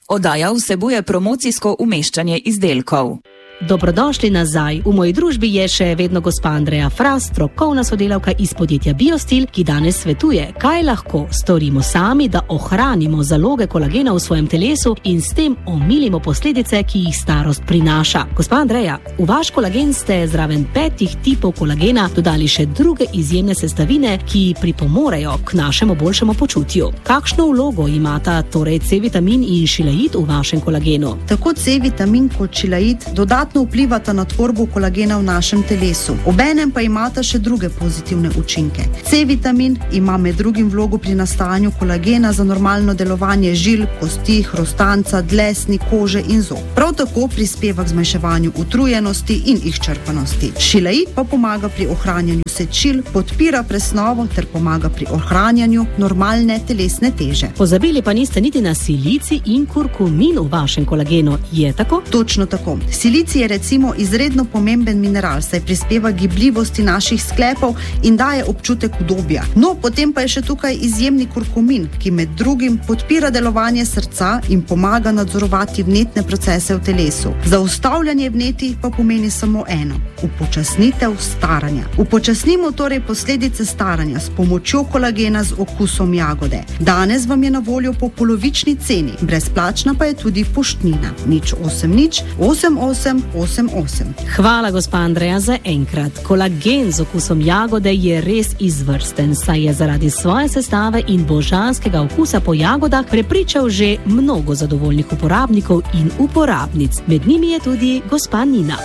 Oddaja vsebuje promocijsko umeščanje izdelkov. Dobrodošli nazaj. V moji družbi je še vedno gospa Andreja Fras, strokovna sodelavka iz podjetja Biostil, ki danes svetuje, kaj lahko storimo sami, da ohranimo zaloge kolagena v svojem telesu in s tem omilimo posledice, ki jih starost prinaša. Gospa Andreja, v vaš kolagen ste zraven 5 tipov kolagena dodali še druge izjemne sestavine, ki pripomorejo k našemu boljšemu počutju. Kakšno vlogo imata torej C-vitamin in šilaid v vašem kolagenu? Tako C-vitamin kot šilaid dodatno vplivata na tvorbo kolagena v našem telesu. Obenem pa imata še druge pozitivne učinke. C-vitamin ima med drugim vlogo pri nastajanju kolagena za normalno delovanje žil, kosti, hrustanca, dlesni, kože in zob. Prav tako prispeva k zmanjševanju utrujenosti in izčrpanosti. Šilaid pa pomaga pri ohranjanju sečil, podpira presnovo ter pomaga pri ohranjanju normalne telesne teže. Pozabili pa niste niti na silici in kurkumin v vašem kolagenu, je tako? Točno tako. Silici je recimo izredno pomemben mineral, saj prispeva gibljivosti naših sklepov in daje občutek udobja. No, potem pa je še tukaj izjemni kurkumin, ki med drugim podpira delovanje srca in pomaga nadzorovati vnetne procese v telesu. Zaustavljanje vnetij pa pomeni samo eno: upočasnitev staranja. Upočasnimo torej posledice staranja s pomočjo kolagena z okusom jagode. Danes vam je na voljo po polovični ceni, brezplačna pa je tudi poštnina. 080 88 88. Hvala, gospa Andreja, za enkrat. Kolagen z okusom jagode je res izvrsten, saj je zaradi svoje sestave in božanskega okusa po jagodah prepričal že mnogo zadovoljnih uporabnikov in uporabnic. Med njimi je tudi gospa Nina.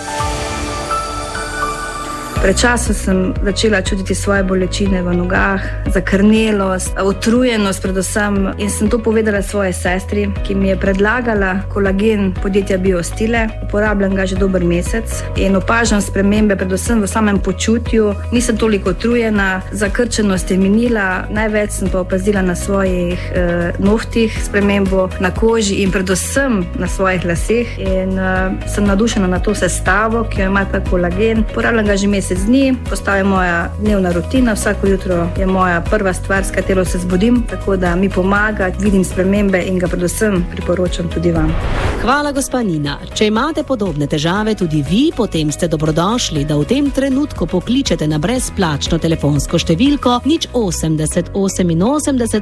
Pred časom sem začela čutiti svoje bolečine v nogah, zakrnelost, utrujenost predvsem, in sem to povedala svoji sestri, ki mi je predlagala kolagen podjetja Biostile. Uporabljam ga že dober mesec in opažam spremembe predvsem v samem počutju. Nisem toliko utrujena, zakrčenost je minila, največ sem pa opazila na svojih nohtih spremembo, na koži in predvsem na svojih laseh, in sem navdušena na to sestavo, ki jo ima ta kolagen. Uporabljam ga že mesec dni, postaja moja dnevna rutina, vsako jutro je moja prva stvar, s katero se zbudim, tako da mi pomaga, vidim spremembe in ga predvsem priporočam tudi vam. Hvala, gospa Nina. Če imate podobne težave tudi vi, potem ste dobrodošli, da v tem trenutku pokličete na brezplačno telefonsko številko 080 88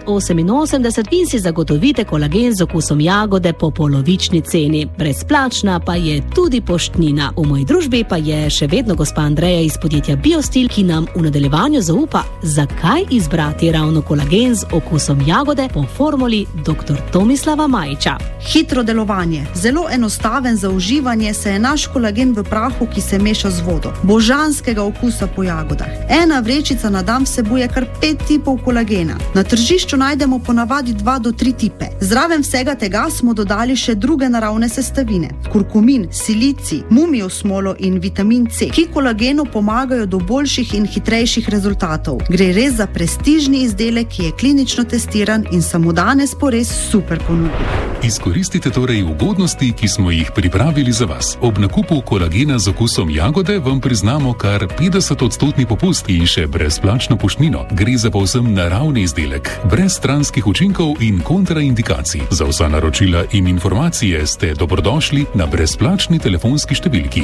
88 in si zagotovite kolagen z okusom jagode po polovični ceni. Brezplačna pa je tudi poštnina. V moji družbi pa je še vedno gospa Andreja iz podjetja Biostil, ki nam v nadaljevanju zaupa, zakaj izbrati ravno kolagen z okusom jagode po formuli dr. Tomislava Majiča. Hitro delovanje, zelo enostaven za uživanje se je naš kolagen v prahu, ki se meša z vodo. Božanskega okusa po jagodah. Ena vrečica na dan vsebuje kar 5 tipov kolagena. Na tržišču najdemo ponavadi 2 do 3 tipe. Zraven vsega tega smo dodali še druge naravne sestavine: kurkumin, silici, mumijo smolo in vitamin C, ki kolagenu pomagajo do boljših in hitrejših rezultatov. Gre res za prestižni izdelek, ki je klinično testiran in samo danes po res super ponudbi. Izkoristite torej ugodnosti, ki smo jih pripravili za vas. Ob nakupu kolagena z okusom jagode vam priznamo kar 50% popust in še brezplačno poštnino. Gre za povsem naravni izdelek, brez stranskih učinkov in kontraindikacij. Za vsa naročila in informacije ste dobrodošli na brezplačni telefonski številki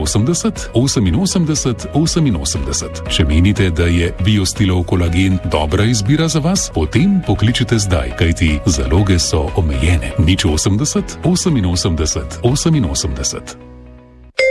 080 88 88. Če menite, da je Biostilov kolagen dobra izbira za vas, potem pokličite zdaj, kajti zaloge so omejene. 080 88 88.